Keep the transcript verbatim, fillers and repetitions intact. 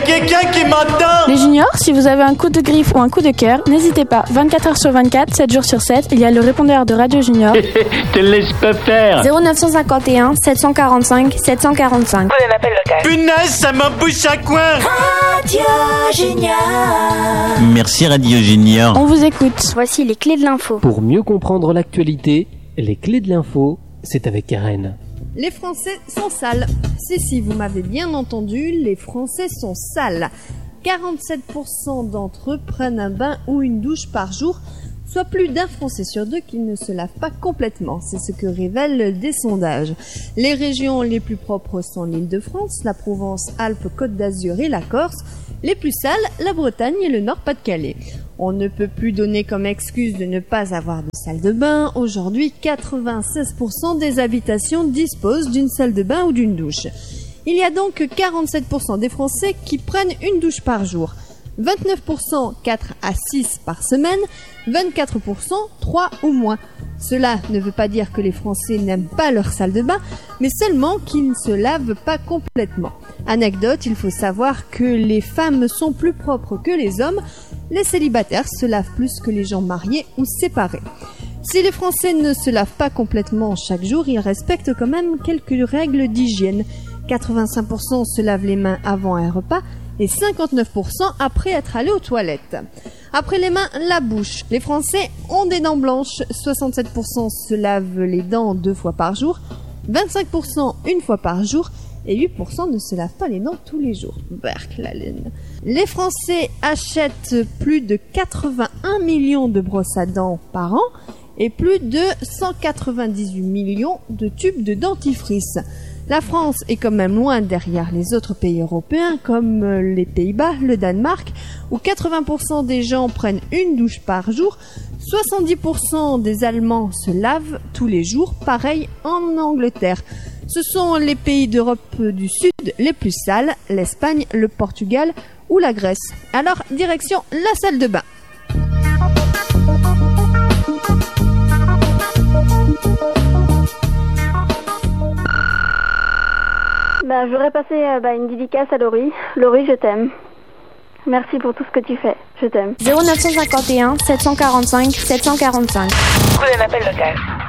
quelqu'un qui m'entend? Les juniors, si vous avez un coup de griffe ou un coup de cœur, n'hésitez pas. vingt-quatre heures sur vingt-quatre, sept jours sur sept, il y a le répondeur de Radio Junior. Te laisse pas faire. zéro neuf cent cinquante et un, sept cent quarante-cinq, sept cent quarante-cinq. Prenez un appel local. Punaise, ça m'embouche à coin. Radio Junior. Merci Radio Junior. On vous écoute. Voici les clés de l'info. Pour mieux comprendre l'actualité, les clés de l'info, c'est avec Karen. Les Français sont sales. Si, si, vous m'avez bien entendu, les Français sont sales. quarante-sept pour cent d'entre eux prennent un bain ou une douche par jour, soit plus d'un Français sur deux qui ne se lave pas complètement. C'est ce que révèlent des sondages. Les régions les plus propres sont l'Île-de-France, la Provence, Alpes, Côte d'Azur et la Corse. Les plus sales, la Bretagne et le Nord-Pas-de-Calais. On ne peut plus donner comme excuse de ne pas avoir de salle de bain. Aujourd'hui, quatre-vingt-seize pour cent des habitations disposent d'une salle de bain ou d'une douche. Il y a donc quarante-sept pour cent des Français qui prennent une douche par jour. vingt-neuf pour cent quatre à six par semaine, vingt-quatre pour cent trois ou moins. Cela ne veut pas dire que les Français n'aiment pas leur salle de bain, mais seulement qu'ils ne se lavent pas complètement. Anecdote, il faut savoir que les femmes sont plus propres que les hommes. Les célibataires se lavent plus que les gens mariés ou séparés. Si les Français ne se lavent pas complètement chaque jour, ils respectent quand même quelques règles d'hygiène. quatre-vingt-cinq pour cent se lavent les mains avant un repas et cinquante-neuf pour cent après être allés aux toilettes. Après les mains, la bouche. Les Français ont des dents blanches. soixante-sept pour cent se lavent les dents deux fois par jour, vingt-cinq pour cent une fois par jour et huit pour cent ne se lavent pas les dents tous les jours. Berk la laine. Les Français achètent plus de quatre-vingt-un millions de brosses à dents par an et plus de cent quatre-vingt-dix-huit millions de tubes de dentifrice. La France est quand même loin derrière les autres pays européens comme les Pays-Bas, le Danemark, où quatre-vingts pour cent des gens prennent une douche par jour, soixante-dix pour cent des Allemands se lavent tous les jours, pareil en Angleterre. Ce sont les pays d'Europe du Sud les plus sales, l'Espagne, le Portugal ou la Grèce. Alors, direction la salle de bain. Bah, je voudrais passer euh, bah, une dédicace à Laurie. Laurie, je t'aime. Merci pour tout ce que tu fais. Je t'aime. zéro neuf cent cinquante et un, sept cent quarante-cinq, sept cent quarante-cinq. Prenez un appel local.